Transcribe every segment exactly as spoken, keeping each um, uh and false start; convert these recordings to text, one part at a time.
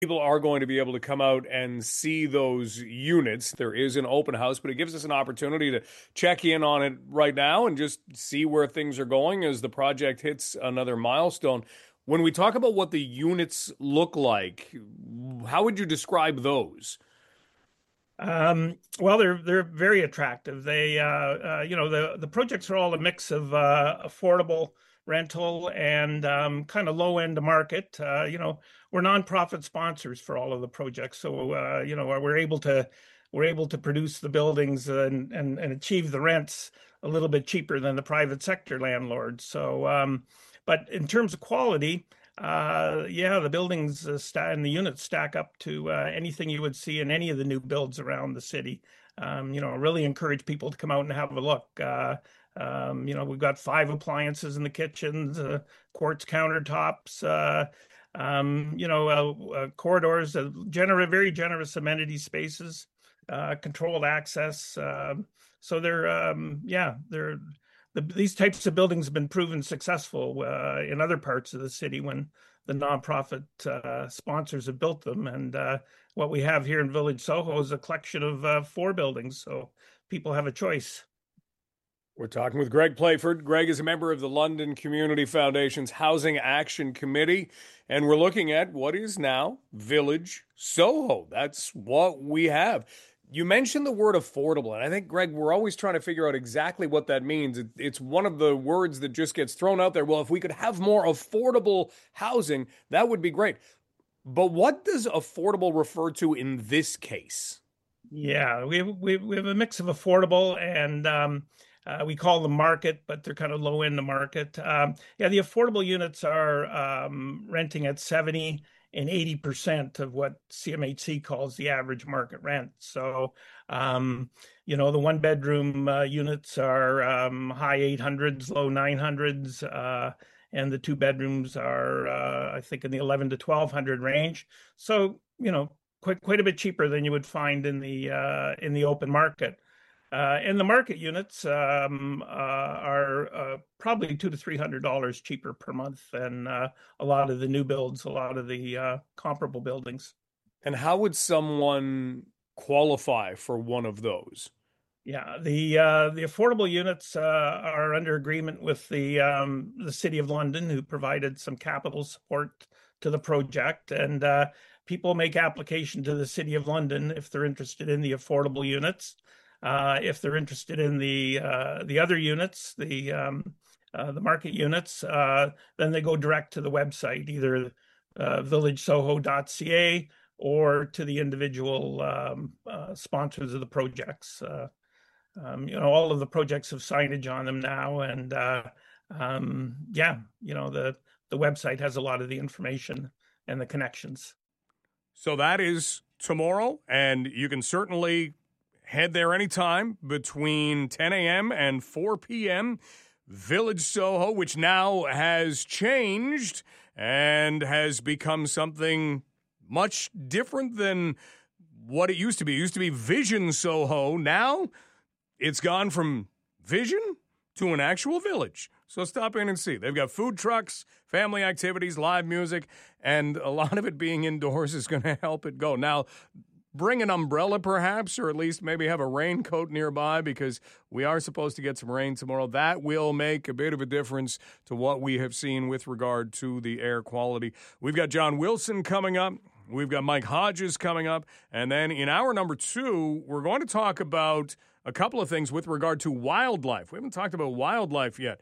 People are going to be able to come out and see those units. There is an open house, but it gives us an opportunity to check in on it right now and just see where things are going as the project hits another milestone. When we talk about what the units look like, how would you describe those? Um, well, they're they're very attractive. They, uh, uh, you know, the the projects are all a mix of uh, affordable rental and um, kind of low end market. Uh, you know, we're nonprofit sponsors for all of the projects, so uh, you know we're able to we're able to produce the buildings and and and achieve the rents a little bit cheaper than the private sector landlords. So, um, but in terms of quality. Uh, yeah, the buildings uh, sta and the units stack up to uh, anything you would see in any of the new builds around the city. Um, you know, really encourage people to come out and have a look. Uh, um, you know, we've got five appliances in the kitchens, uh, quartz countertops, uh, um, you know, uh, uh, corridors, uh, gener very generous amenity spaces, uh, controlled access. Um so they're, um, yeah, they're the, these types of buildings have been proven successful uh, in other parts of the city when the nonprofit uh, sponsors have built them. And uh, what we have here in Village Soho is a collection of uh, four buildings, so people have a choice. We're talking with Greg Playford. Greg is a member of the London Community Foundation's Housing Action Committee, and we're looking at what is now Village Soho. That's what we have. You mentioned the word affordable, and I think, Greg, we're always trying to figure out exactly what that means. It, it's one of the words that just gets thrown out there. Well, if we could have more affordable housing, that would be great. But what does affordable refer to in this case? Yeah, we have, we, we have a mix of affordable and um, uh, we call them market, but they're kind of low in the market. Um, yeah, the affordable units are um, renting at seventy and eighty percent of what C M H C calls the average market rent. So, um, you know, the one bedroom uh, units are um, high eight hundreds, low nine hundreds, uh, and the two bedrooms are, uh, I think, in the eleven to twelve hundred range. So, you know, quite quite a bit cheaper than you would find in the uh, in the open market. Uh, and the market units um, uh, are uh, probably two to three hundred dollars cheaper per month than uh, a lot of the new builds, a lot of the uh, comparable buildings. And how would someone qualify for one of those? Yeah, the uh, the affordable units uh, are under agreement with the um, the City of London, who provided some capital support to the project, and uh, people make application to the City of London if they're interested in the affordable units. Uh, if they're interested in the uh, the other units, the um, uh, the market units, uh, then they go direct to the website, either uh, village soho dot c a or to the individual um, uh, sponsors of the projects. Uh, um, you know, all of the projects have signage on them now, and uh, um, yeah, you know, the the website has a lot of the information and the connections. So that is tomorrow, and you can certainly head there anytime between ten a.m. and four p.m. Village Soho, which now has changed and has become something much different than what it used to be. It used to be Vision Soho. Now it's gone from Vision to an actual village. So stop in and see. They've got food trucks, family activities, live music, and a lot of it being indoors is going to help it go. Now, bring an umbrella perhaps, or at least maybe have a raincoat nearby, because we are supposed to get some rain tomorrow. That will make a bit of a difference to what we have seen with regard to the air quality. We've got John Wilson coming up. We've got Mike Hodges coming up. And then in hour number two, we're going to talk about a couple of things with regard to wildlife. We haven't talked about wildlife yet.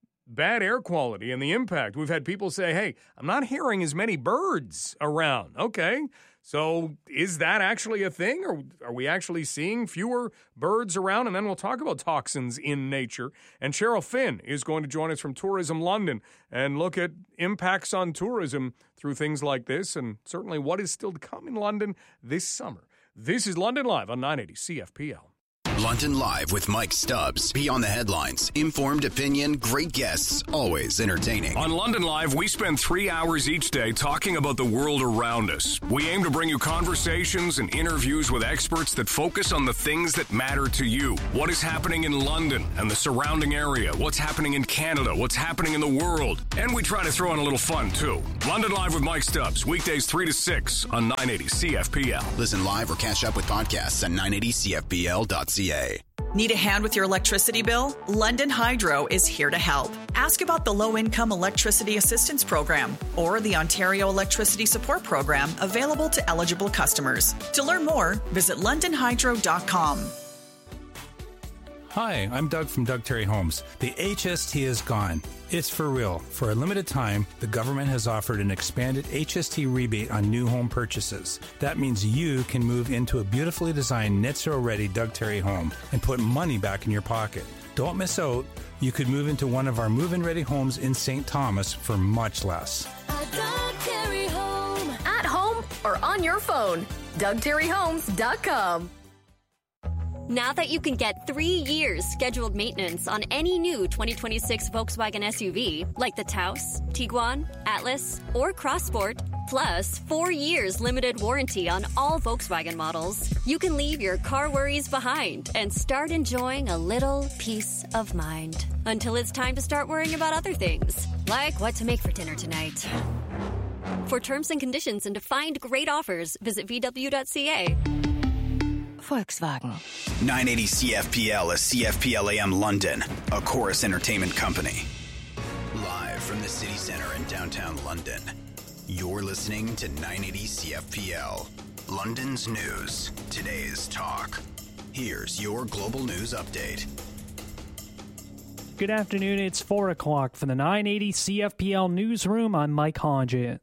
Bad air quality and the impact. We've had people say, hey, I'm not hearing as many birds around. Okay. So is that actually a thing, or are we actually seeing fewer birds around? And then we'll talk about toxins in nature. And Cheryl Finn is going to join us from Tourism London and look at impacts on tourism through things like this, and certainly what is still to come in London this summer. This is London Live on nine eighty C F P L. London Live with Mike Stubbs. Beyond the headlines, informed opinion, great guests, always entertaining. On London Live, we spend three hours each day talking about the world around us. We aim to bring you conversations and interviews with experts that focus on the things that matter to you. What is happening in London and the surrounding area? What's happening in Canada? What's happening in the world? And we try to throw in a little fun, too. London Live with Mike Stubbs, weekdays three to six on nine eighty C F P L. Listen live or catch up with podcasts at nine eighty C F P L dot C A. Need a hand with your electricity bill? London Hydro is here to help. Ask about the Low-Income Electricity Assistance Program or the Ontario Electricity Support Program available to eligible customers. To learn more, visit london hydro dot com. Hi, I'm Doug from Doug Terry Homes. The H S T is gone. It's for real. For a limited time, the government has offered an expanded H S T rebate on new home purchases. That means you can move into a beautifully designed net zero ready Doug Terry home and put money back in your pocket. Don't miss out. You could move into one of our move-in ready homes in Saint Thomas for much less. A Doug Terry home. At home or on your phone. Doug Terry Homes dot com. Now that you can get three years scheduled maintenance on any new twenty twenty-six Volkswagen S U V, like the Taos, Tiguan, Atlas, or Crossport, plus four years limited warranty on all Volkswagen models, you can leave your car worries behind and start enjoying a little peace of mind. Until it's time to start worrying about other things, like what to make for dinner tonight. For terms and conditions and to find great offers, visit v w dot c a. Volkswagen. nine eighty C F P L is C F P L A M London, a Chorus Entertainment company. Live from the city center in downtown London, you're listening to nine eighty C F P L, London's news, today's talk. Here's your global news update. Good afternoon, it's four o'clock from the nine eighty C F P L newsroom. I'm Mike Hodges.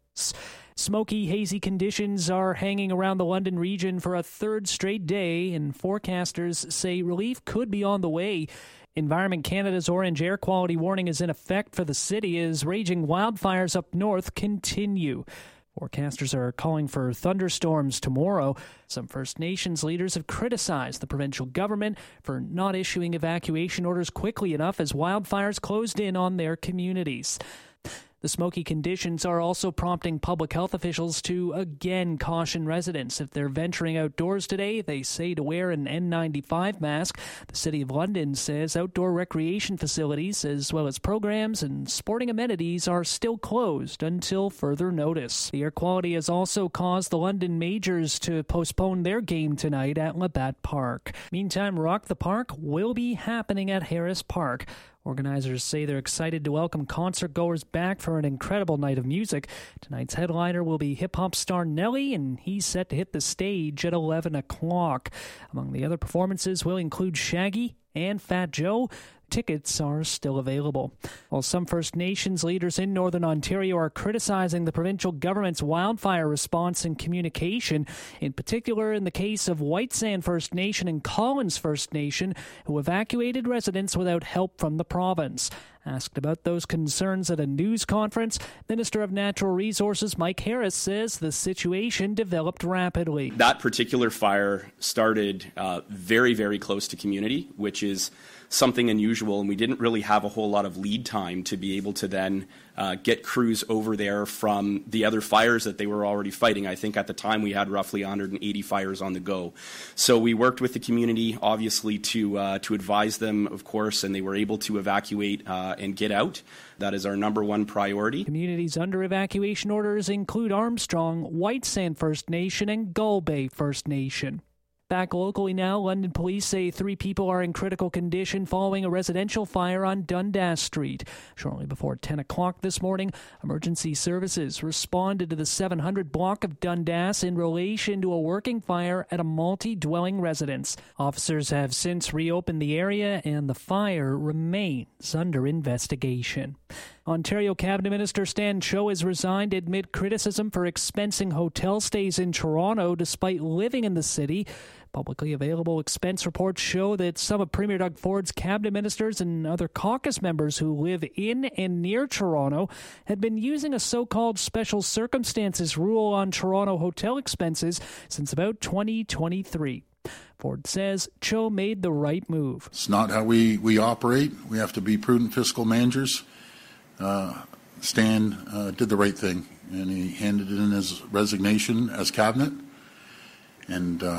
Smoky, hazy conditions are hanging around the London region for a third straight day, and forecasters say relief could be on the way. Environment Canada's orange air quality warning is in effect for the city as raging wildfires up north continue. Forecasters are calling for thunderstorms tomorrow. Some First Nations leaders have criticized the provincial government for not issuing evacuation orders quickly enough as wildfires closed in on their communities. The smoky conditions are also prompting public health officials to again caution residents. If they're venturing outdoors today, they say to wear an N ninety-five mask. The City of London says outdoor recreation facilities, as well as programs and sporting amenities, are still closed until further notice. The air quality has also caused the London Majors to postpone their game tonight at Labatt Park. Meantime, Rock the Park will be happening at Harris Park. Organizers say they're excited to welcome concert-goers back for an incredible night of music. Tonight's headliner will be hip-hop star Nelly, and he's set to hit the stage at eleven o'clock. Among the other performances will include Shaggy and Fat Joe. Tickets are still available. While some First Nations leaders in Northern Ontario are criticizing the provincial government's wildfire response and communication, in particular in the case of White Sand First Nation and Collins First Nation, who evacuated residents without help from the province. Asked about those concerns at a news conference, Minister of Natural Resources Mike Harris says the situation developed rapidly. That particular fire started uh, very, very close to community, which is something unusual, and we didn't really have a whole lot of lead time to be able to then uh, get crews over there from the other fires that they were already fighting. I think at the time we had roughly one hundred eighty fires on the go. So we worked with the community, obviously, to uh, to advise them, of course, and they were able to evacuate uh, and get out. That is our number one priority. Communities under evacuation orders include Armstrong, White Sand First Nation, and Gull Bay First Nation. Back locally now, London police say three people are in critical condition following a residential fire on Dundas Street. Shortly before ten o'clock this morning, emergency services responded to the seven hundred block of Dundas in relation to a working fire at a multi-dwelling residence. Officers have since reopened the area and the fire remains under investigation. Ontario Cabinet Minister Stan Cho has resigned amid criticism for expensing hotel stays in Toronto despite living in the city. Publicly available expense reports show that some of Premier Doug Ford's cabinet ministers and other caucus members who live in and near Toronto had been using a so-called special circumstances rule on Toronto hotel expenses since about twenty twenty-three. Ford says Cho made the right move. It's not how we, we operate. We have to be prudent fiscal managers. Uh, Stan uh, did the right thing, and he handed in his resignation as cabinet, and uh,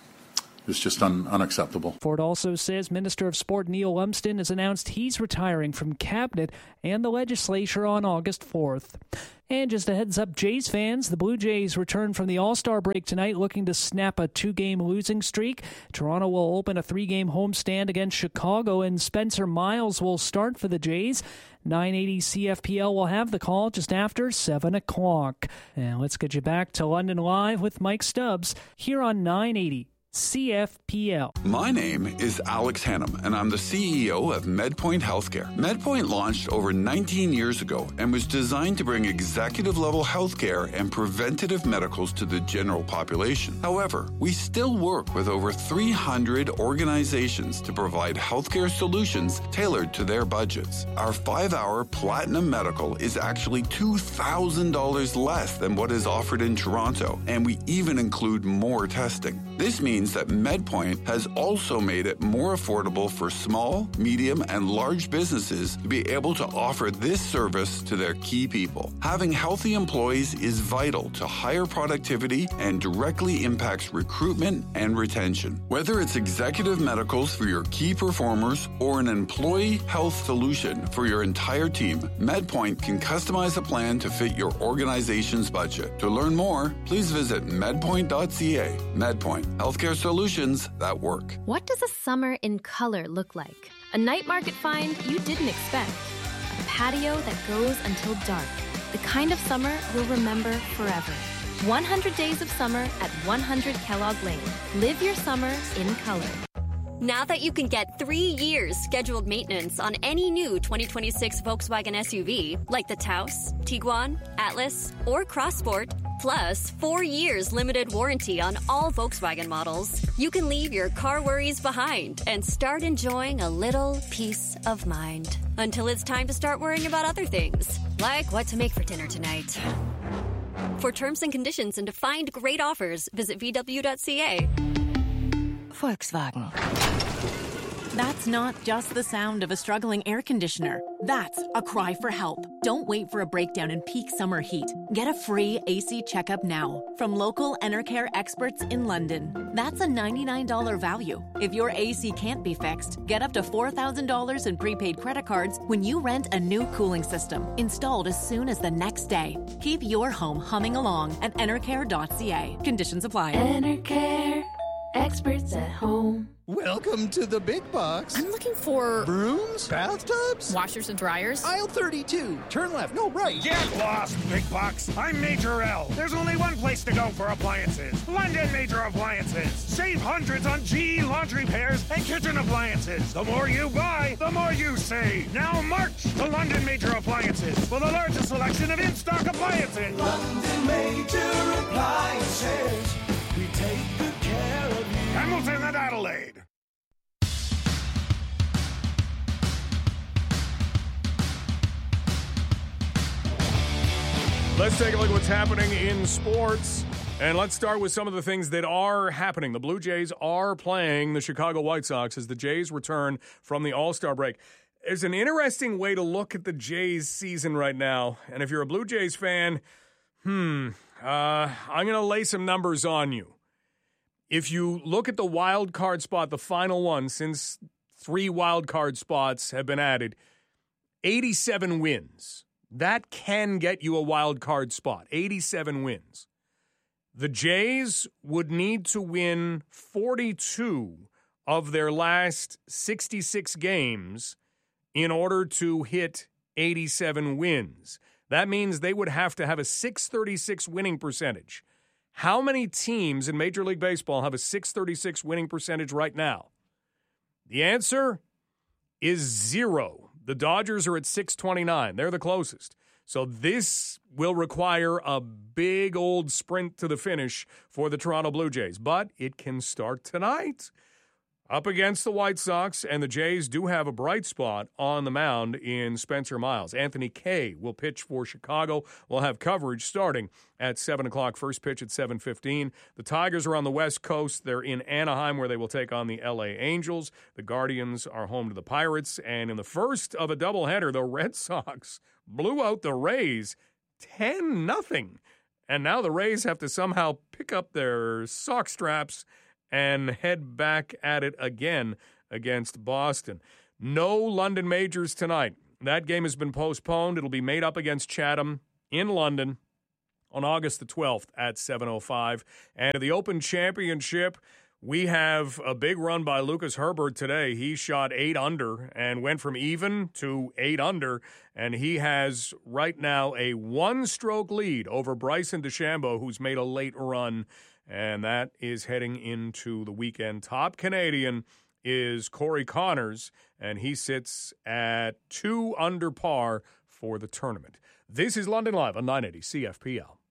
it's just un- unacceptable. Ford also says Minister of Sport Neil Lumsden has announced he's retiring from cabinet and the legislature on August fourth. And just a heads up, Jays fans, the Blue Jays return from the All-Star break tonight looking to snap a two-game losing streak. Toronto will open a three-game homestand against Chicago, and Spencer Miles will start for the Jays. nine eighty C F P L will have the call just after seven o'clock. And let's get you back to London Live with Mike Stubbs here on nine eighty C F P L. My name is Alex Hannum, and I'm the C E O of MedPoint Healthcare. MedPoint launched over nineteen years ago and was designed to bring executive-level healthcare and preventative medicals to the general population. However, we still work with over three hundred organizations to provide healthcare solutions tailored to their budgets. Our five-hour Platinum Medical is actually two thousand dollars less than what is offered in Toronto, and we even include more testing. This means that MedPoint has also made it more affordable for small, medium, and large businesses to be able to offer this service to their key people. Having healthy employees is vital to higher productivity and directly impacts recruitment and retention. Whether it's executive medicals for your key performers or an employee health solution for your entire team, MedPoint can customize a plan to fit your organization's budget. To learn more, please visit medpoint dot c a. MedPoint, healthcare solutions that work. What does a summer in color look like? A night market find you didn't expect. A patio that goes until dark. The kind of summer you'll remember forever. one hundred days of summer at one hundred Kellogg Lane. Live your summer in color. Now that you can get three years scheduled maintenance on any new twenty twenty-six Volkswagen S U V, like the Taos, Tiguan, Atlas, or Crossport, plus four years limited warranty on all Volkswagen models, you can leave your car worries behind and start enjoying a little peace of mind. Until it's time to start worrying about other things, like what to make for dinner tonight. For terms and conditions and to find great offers, visit v w dot c a. Volkswagen. That's not just the sound of a struggling air conditioner. That's a cry for help. Don't wait for a breakdown in peak summer heat. Get a free A C checkup now from local Enercare experts in London. That's a ninety-nine dollars value. If your A C can't be fixed, get up to four thousand dollars in prepaid credit cards when you rent a new cooling system, installed as soon as the next day. Keep your home humming along at enercare dot c a. Conditions apply. Enercare. Experts at home. Welcome to the big box. I'm looking for... brooms? Bathtubs? Washers and dryers? Aisle thirty-two. Turn left. No, right. Get lost, big box. I'm Major L. There's only one place to go for appliances. London Major Appliances. Save hundreds on G E laundry pairs and kitchen appliances. The more you buy, the more you save. Now march to London Major Appliances for the largest selection of in-stock appliances. London Major Appliances. We take good care of you. Hamilton and Adelaide. Let's take a look at what's happening in sports. And let's start with some of the things that are happening. The Blue Jays are playing the Chicago White Sox as the Jays return from the All-Star break. There's an interesting way to look at the Jays season right now. And if you're a Blue Jays fan, hmm, uh, I'm going to lay some numbers on you. If you look at the wild card spot, the final one, since three wild card spots have been added, eighty-seven wins. That can get you a wild card spot, eighty-seven wins. The Jays would need to win forty-two of their last sixty-six games in order to hit eighty-seven wins. That means they would have to have a six thirty-six winning percentage. How many teams in Major League Baseball have a six thirty-six winning percentage right now? The answer is zero. The Dodgers are at six twenty-nine. They're the closest. So this will require a big old sprint to the finish for the Toronto Blue Jays. But it can start tonight. up against the White Sox, and the Jays do have a bright spot on the mound in Spencer Miles. Anthony Kay will pitch for Chicago. We'll have coverage starting at seven o'clock, first pitch at seven fifteen. The Tigers are on the West Coast. They're in Anaheim, where they will take on the L A Angels. The Guardians are home to the Pirates. And in the first of a doubleheader, the Red Sox blew out the Rays ten nothing. And now the Rays have to somehow pick up their sock straps and head back at it again against Boston. No London Majors tonight. That game has been postponed. It'll be made up against Chatham in London on August the twelfth at seven oh five. And at the Open Championship, we have a big run by Lucas Herbert today. He shot eight under and went from even to eight under, and he has right now a one-stroke lead over Bryson DeChambeau, who's made a late run, and that is heading into the weekend. Top Canadian is Corey Connors, and he sits at two under par for the tournament. This is London Live on nine eighty C F P L.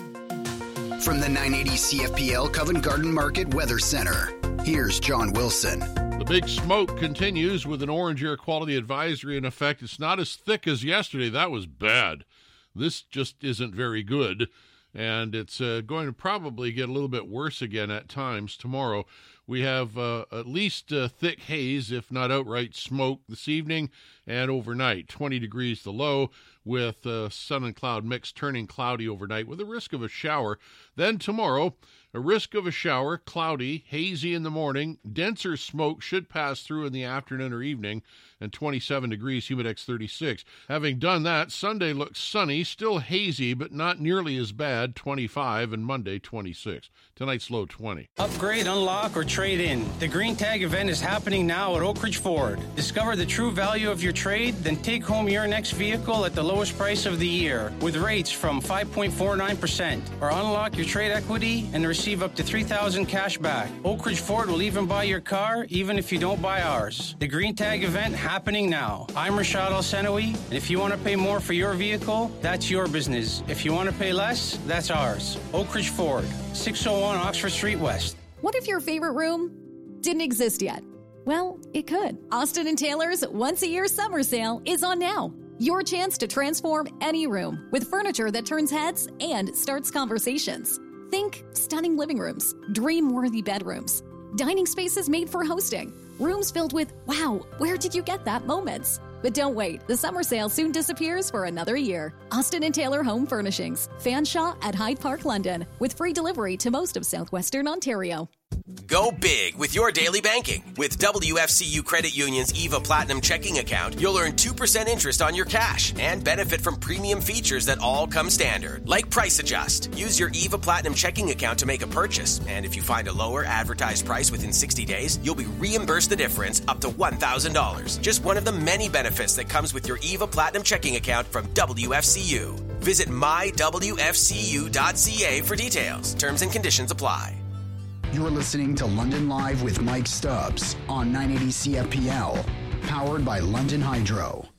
From the nine eighty C F P L Covent Garden Market Weather Center, here's John Wilson. The big smoke continues with an orange air quality advisory in effect. It's not as thick as yesterday. That was bad. This just isn't very good, and it's uh, going to probably get a little bit worse again at times tomorrow. We have uh, at least uh, thick haze, if not outright smoke, this evening and overnight. twenty degrees the low, with uh, sun and cloud mix turning cloudy overnight with a risk of a shower. Then tomorrow, a risk of a shower, cloudy, hazy in the morning. Denser smoke should pass through in the afternoon or evening, and twenty-seven degrees, Humidex thirty-six. Having done that, Sunday looks sunny, still hazy, but not nearly as bad, twenty-five, and Monday, twenty-six. Tonight's low, twenty. Upgrade, unlock, or trade in. The Green Tag event is happening now at Oak Ridge Ford. Discover the true value of your trade, then take home your next vehicle at the lowest price of the year with rates from five point four nine percent. Or unlock your trade equity and receive up to three thousand dollars cash back. Oak Ridge Ford will even buy your car, even if you don't buy ours. The Green Tag event happening now. I'm Rashad Al-Senawi, and if you want to pay more for your vehicle, that's your business. If you want to pay less, that's ours. Oak Ridge Ford, six oh one Oxford Street West. What if your favorite room didn't exist yet? Well, it could. Austin and Taylor's once-a-year summer sale is on now. Your chance to transform any room with furniture that turns heads and starts conversations. Think stunning living rooms, dream-worthy bedrooms, dining spaces made for hosting, rooms filled with, wow, where did you get that moments? But don't wait, the summer sale soon disappears for another year. Austin and Taylor Home Furnishings, Fanshawe at Hyde Park, London, with free delivery to most of southwestern Ontario. Go big with your daily banking. With W F C U Credit Union's EVA Platinum checking account, you'll earn two percent interest on your cash and benefit from premium features that all come standard, like Price Adjust. Use your EVA Platinum checking account to make a purchase, and if you find a lower advertised price within sixty days, you'll be reimbursed the difference up to one thousand dollars. Just one of the many benefits that comes with your EVA Platinum checking account from W F C U. Visit my w f c u dot c a for details. Terms and conditions apply. You're listening to London Live with Mike Stubbs on nine eighty C F P L, powered by London Hydro.